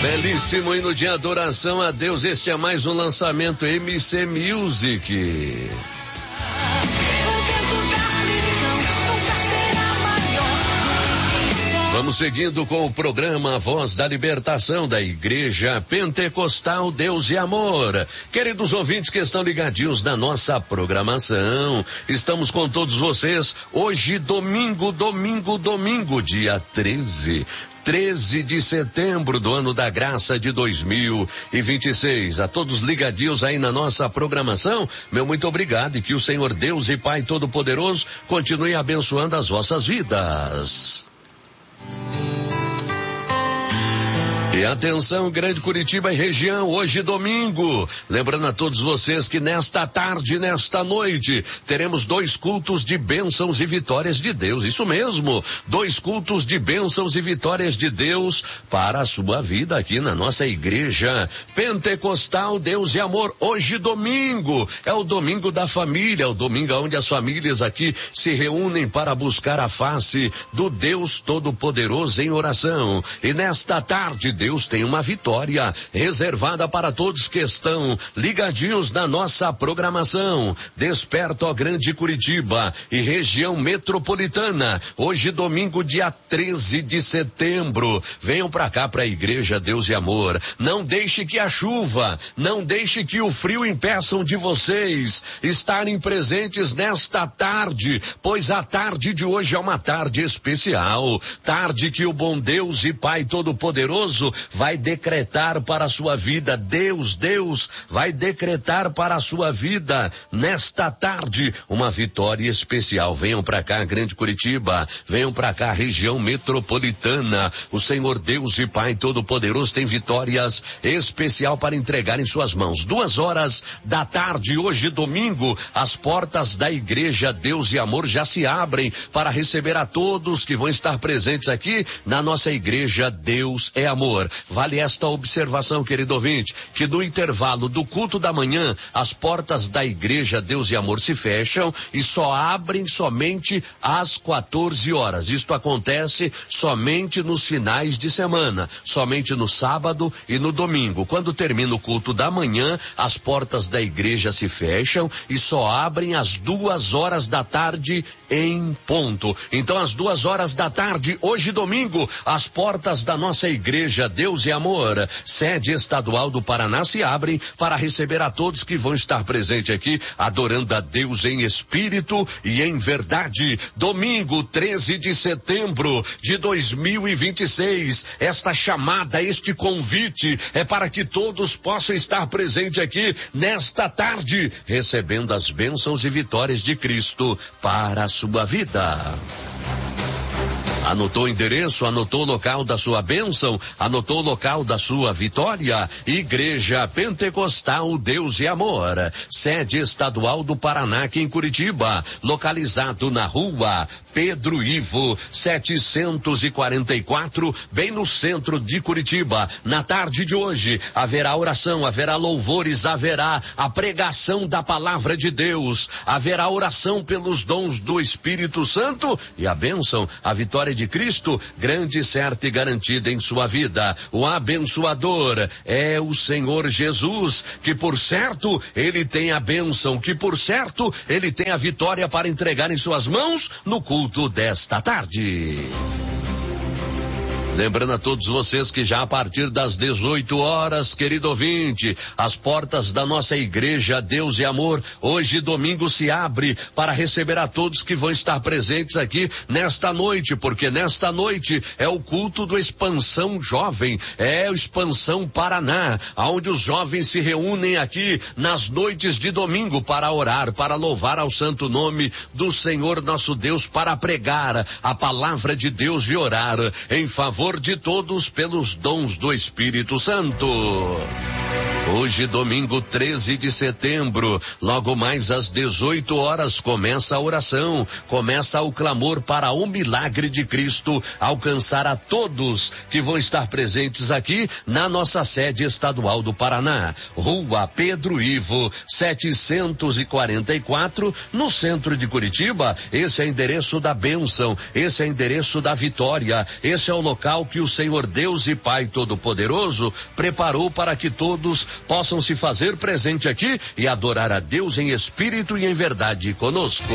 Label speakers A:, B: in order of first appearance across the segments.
A: Belíssimo hino de adoração a Deus. Este é mais um lançamento MC Music. Vamos seguindo com o programa Voz da Libertação da Igreja Pentecostal Deus e Amor. Queridos ouvintes que estão ligadinhos na nossa programação, estamos com todos vocês hoje domingo, dia 13 de setembro do ano da graça de 2026. A todos ligadinhos aí na nossa programação, meu muito obrigado e que o Senhor Deus e Pai Todo-Poderoso continue abençoando as vossas vidas. E atenção, Grande Curitiba e região, hoje domingo. Lembrando a todos vocês que nesta tarde, nesta noite, teremos 2 cultos de bênçãos e vitórias de Deus. Isso mesmo, 2 cultos de bênçãos e vitórias de Deus para a sua vida aqui na nossa Igreja Pentecostal Deus e Amor. Hoje domingo, é o domingo da família, é o domingo onde as famílias aqui se reúnem para buscar a face do Deus Todo-Poderoso em oração. E nesta tarde, Deus tem uma vitória reservada para todos que estão ligadinhos na nossa programação. Desperta, ó Grande Curitiba e região metropolitana. Hoje, domingo, dia 13 de setembro. Venham para cá, para a Igreja Deus e Amor. Não deixe que a chuva, não deixe que o frio impeçam de vocês estarem presentes nesta tarde, pois a tarde de hoje é uma tarde especial. Tarde que o bom Deus e Pai Todo-Poderoso vai decretar para a sua vida. Deus vai decretar para a sua vida nesta tarde uma vitória especial. Venham para cá, Grande Curitiba, venham para cá, região metropolitana. O Senhor Deus e Pai Todo-Poderoso tem vitórias especial para entregar em suas mãos. 2h da tarde, hoje domingo, as portas da Igreja Deus e Amor já se abrem para receber a todos que vão estar presentes aqui na nossa Igreja Deus é Amor. Vale esta observação, querido ouvinte, que no intervalo do culto da manhã, as portas da Igreja Deus e Amor se fecham e só abrem somente às 14 horas. Isto acontece somente nos finais de semana, somente no sábado e no domingo. Quando termina o culto da manhã, as portas da igreja se fecham e só abrem às 2h da tarde em ponto. Então, às 2h da tarde, hoje domingo, as portas da nossa Igreja Deus e Amor, sede estadual do Paraná, se abrem para receber a todos que vão estar presentes aqui, adorando a Deus em espírito e em verdade. Domingo, 13 de setembro de 2026, esta chamada, este convite é para que todos possam estar presentes aqui nesta tarde, recebendo as bênçãos e vitórias de Cristo para a sua vida. Anotou o endereço, anotou o local da sua bênção, anotou o local da sua vitória? Igreja Pentecostal Deus e Amor, sede estadual do Paraná, aqui em Curitiba, localizado na rua Pedro Ivo 744, bem no centro de Curitiba. Na tarde de hoje haverá oração, haverá louvores, haverá a pregação da palavra de Deus, haverá oração pelos dons do Espírito Santo e a bênção, a vitória de Cristo, grande, certa e garantida em sua vida. O abençoador é o Senhor Jesus, que por certo ele tem a bênção, que por certo ele tem a vitória para entregar em suas mãos no culto desta tarde. Lembrando a todos vocês que já a partir das 18 horas, querido ouvinte, as portas da nossa Igreja Deus e Amor, hoje domingo, se abre para receber a todos que vão estar presentes aqui nesta noite, porque nesta noite é o culto do Expansão Jovem, é o Expansão Paraná, onde os jovens se reúnem aqui nas noites de domingo para orar, para louvar ao santo nome do Senhor nosso Deus, para pregar a palavra de Deus e orar em favor de todos pelos dons do Espírito Santo. Hoje, domingo 13 de setembro, logo mais às 18 horas, começa a oração, começa o clamor para o milagre de Cristo alcançar a todos que vão estar presentes aqui na nossa sede estadual do Paraná, rua Pedro Ivo 744, no centro de Curitiba. Esse é o endereço da bênção, esse é o endereço da vitória, esse é o local local que o Senhor Deus e Pai Todo-Poderoso preparou para que todos possam se fazer presente aqui e adorar a Deus em espírito e em verdade conosco.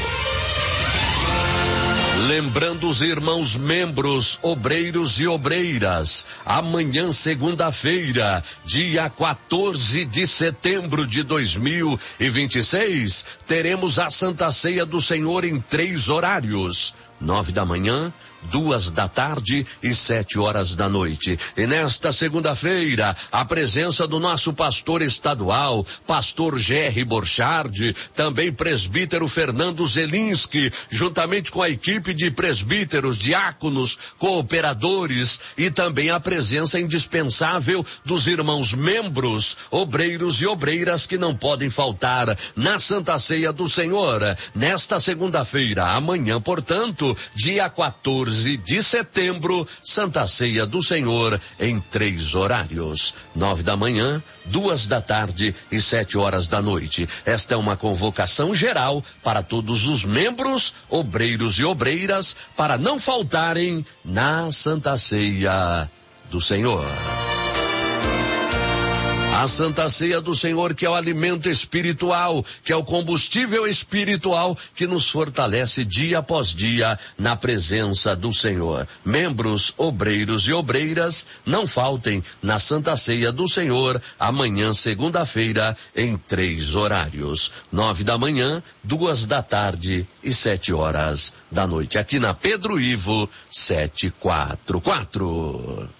A: Lembrando os irmãos membros, obreiros e obreiras, amanhã, segunda-feira, dia 14 de setembro de 2026, teremos a Santa Ceia do Senhor em 3 horários: 9 da manhã, 2 da tarde e 7 horas da noite. E nesta segunda-feira, a presença do nosso pastor estadual, pastor Gerry Borchardt, também presbítero Fernando Zelinski, juntamente com a equipe de presbíteros, diáconos, cooperadores, e também a presença indispensável dos irmãos membros, obreiros e obreiras que não podem faltar na Santa Ceia do Senhor. Nesta segunda-feira, amanhã, portanto, dia 14 de setembro, Santa Ceia do Senhor em 3 horários: 9 da manhã, 2 da tarde e 7 horas da noite. Esta é uma convocação geral para todos os membros, obreiros e obreiras, para não faltarem na Santa Ceia do Senhor. A Santa Ceia do Senhor, que é o alimento espiritual, que é o combustível espiritual que nos fortalece dia após dia na presença do Senhor. Membros, obreiros e obreiras, não faltem na Santa Ceia do Senhor, amanhã, segunda-feira, em 3 horários: 9 da manhã, 2 da tarde e 7 horas da noite. Aqui na Pedro Ivo 744.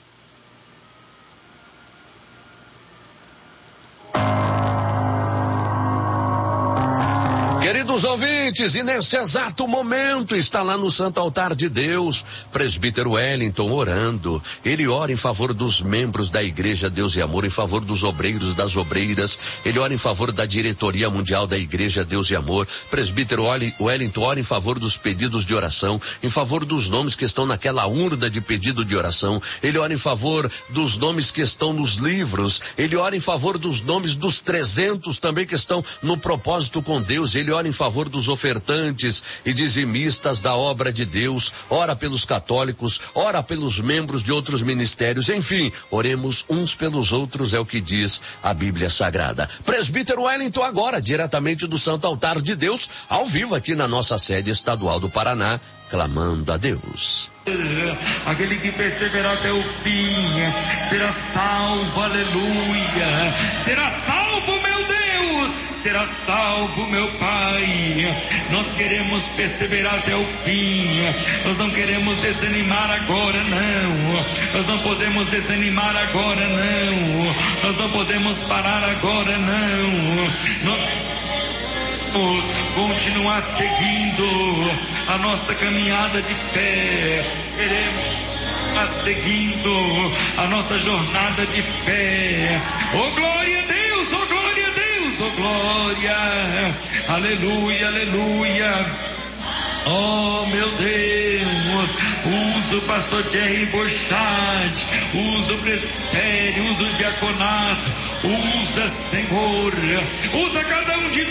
A: Queridos ouvintes, e neste exato momento está lá no Santo Altar de Deus, presbítero Wellington orando. Ele ora em favor dos membros da Igreja Deus e Amor, em favor dos obreiros, das obreiras. Ele ora em favor da diretoria mundial da Igreja Deus e Amor. Presbítero Wellington ora em favor dos pedidos de oração, em favor dos nomes que estão naquela urna de pedido de oração. Ele ora em favor dos nomes que estão nos livros. Ele ora em favor dos nomes dos 300 também que estão no propósito com Deus. Ele ora em favor dos ofertantes e dizimistas da obra de Deus, ora pelos católicos, ora pelos membros de outros ministérios. Enfim, oremos uns pelos outros, é o que diz a Bíblia Sagrada. Presbítero Wellington agora, diretamente do Santo Altar de Deus, ao vivo aqui na nossa sede estadual do Paraná, clamando a Deus.
B: Aquele que perseverar até o fim será salvo, aleluia. Será salvo, meu Deus, será salvo, meu Pai. Nós queremos perseverar até o fim. Nós não queremos desanimar agora, não. Nós não podemos desanimar agora, não. Nós não podemos parar agora, não. Nós continuar seguindo a nossa caminhada de fé. Queremos seguindo a nossa jornada de fé. Oh glória a Deus, oh glória a Deus, oh glória, aleluia, aleluia. Oh meu Deus, usa o pastor Gerry Borchardt, usa o presbitério, usa o diaconato, usa, Senhor, usa cada um de nós.